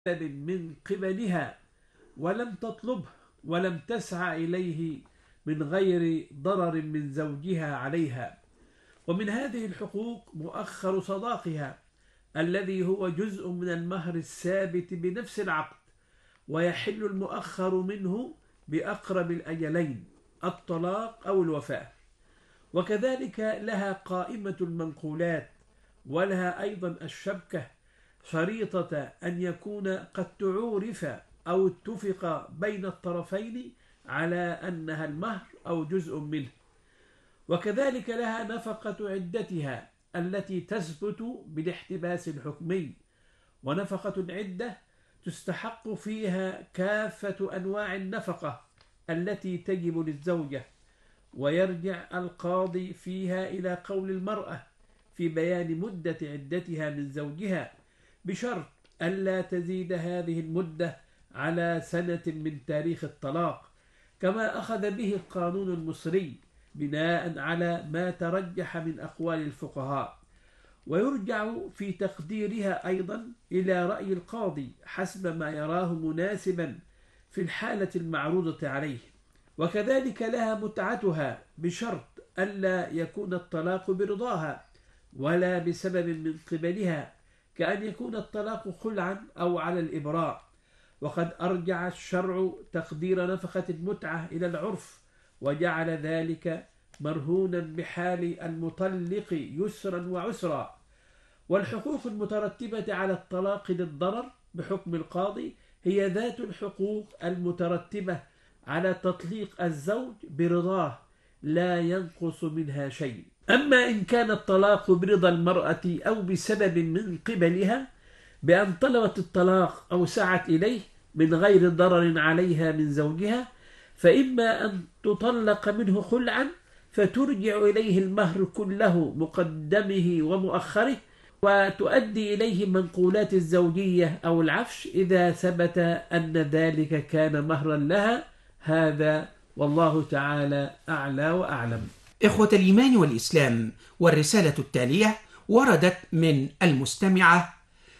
من قبلها ولم تطلبه ولم تسعى إليه من غير ضرر من زوجها عليها. ومن هذه الحقوق مؤخر صداقها الذي هو جزء من المهر الثابت بنفس العقد، ويحل المؤخر منه بأقرب الأجلين، الطلاق أو الوفاة. وكذلك لها قائمة المنقولات، ولها أيضا الشبكة، شريطة أن يكون قد تعورف أو اتفق بين الطرفين على أنها المهر أو جزء منه. وكذلك لها نفقة عدتها التي تثبت بالاحتباس الحكمي، ونفقة العدة تستحق فيها كافة أنواع النفقة التي تجب للزوجة. ويرجع القاضي فيها إلى قول المرأة في بيان مدة عدتها من زوجها، بشرط ألا تزيد هذه المدة على سنة من تاريخ الطلاق، كما أخذ به القانون المصري بناء على ما ترجح من أقوال الفقهاء. ويرجع في تقديرها أيضا إلى رأي القاضي حسب ما يراه مناسبا في الحالة المعروضة عليه. وكذلك لها متعتها بشرط ألا يكون الطلاق برضاها ولا بسبب من قبلها، كأن يكون الطلاق خلعا أو على الإبراء. وقد أرجع الشرع تقدير نفقة المتعة إلى العرف، وجعل ذلك مرهونا بحال المطلق يسرا وعسرا. والحقوق المترتبة على الطلاق للضرر بحكم القاضي هي ذات الحقوق المترتبة على تطليق الزوج برضاه، لا ينقص منها شيء. أما إن كان الطلاق برضا المرأة أو بسبب من قبلها بأن طلبت الطلاق أو سعت إليه من غير ضرر عليها من زوجها، فإما أن تطلق منه خلعا فترجع إليه المهر كله مقدمه ومؤخره، وتؤدي إليه منقولات الزوجية أو العفش إذا ثبت أن ذلك كان مهرا لها. هذا والله تعالى أعلى وأعلم. إخوة الإيمان والإسلام، والرسالة التالية وردت من المستمعة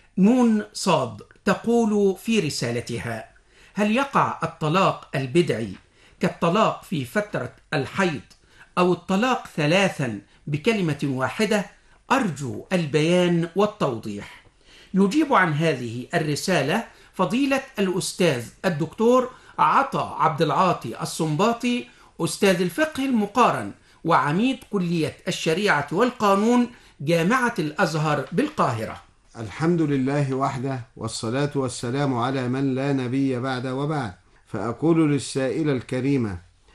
نون صاد، تقول في رسالتها: هل يقع الطلاق البدعي كالطلاق في فترة الحيض أو الطلاق ثلاثا بكلمة واحدة؟ أرجو البيان والتوضيح. يجيب عن هذه الرسالة فضيلة الأستاذ الدكتور عطا عبد العاطي الصنباطي، أستاذ الفقه المقارن وعميد كلية الشريعة والقانون جامعة الأزهر بالقاهرة. الحمد لله وحده، والصلاة والسلام على من لا نبي بعد وبعد. فأقول للسائلة الكريمة: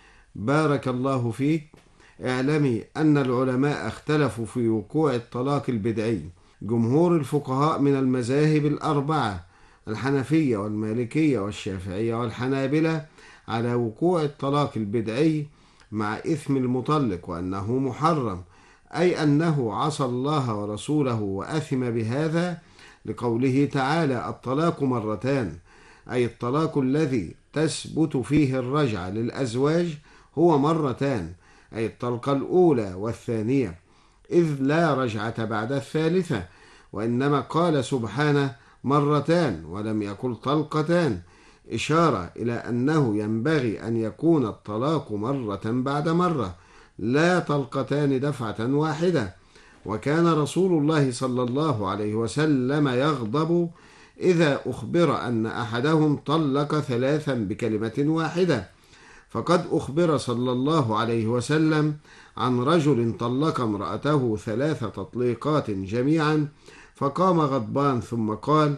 بارك الله فيك، اعلمي أن العلماء اختلفوا في وقوع الطلاق البدعي. جمهور الفقهاء من المذاهب الأربعة، الحنفية والمالكية والشافعية والحنابلة، على وقوع الطلاق البدعي مع إثم المطلق، وأنه محرم، أي أنه عصى الله ورسوله وأثم بهذا، لقوله تعالى: الطلاق مرتان، أي الطلاق الذي تثبت فيه الرجعة للأزواج هو مرتان، أي الطلقة الأولى والثانية، إذ لا رجعة بعد الثالثة، وإنما قال سبحانه مرتان ولم يقل طلقتان، إشارة إلى أنه ينبغي أن يكون الطلاق مرة بعد مرة، لا طلقتان دفعة واحدة. وكان رسول الله صلى الله عليه وسلم يغضب إذا أخبر أن أحدهم طلق ثلاثا بكلمة واحدة، فقد أخبر صلى الله عليه وسلم عن رجل طلق امرأته 3 تطليقات جميعا، فقام غضبان ثم قال: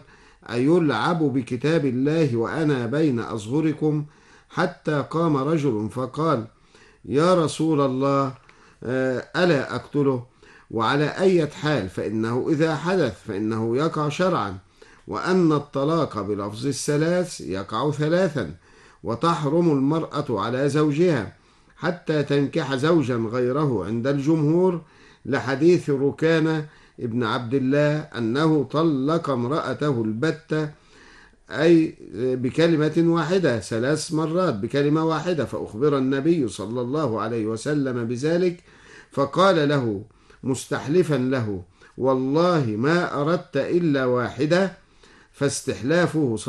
أيلعب بكتاب الله وأنا بين أظهركم؟ حتى قام رجل فقال: يا رسول الله، ألا أقتله؟ وعلى أي حال فإنه إذا حدث فإنه يقع شرعا، وأن الطلاق بلفظ الثلاث يقع 3، وتحرم المرأة على زوجها حتى تنكح زوجا غيره عند الجمهور، لحديث ركانة ابن عبد الله أنه طلق امرأته البتة، أي بكلمة واحدة 3 مرات بكلمة واحدة، فأخبر النبي صلى الله عليه وسلم بذلك، فقال له مستحلفا له: والله ما أردت إلا واحدة، فاستحلافه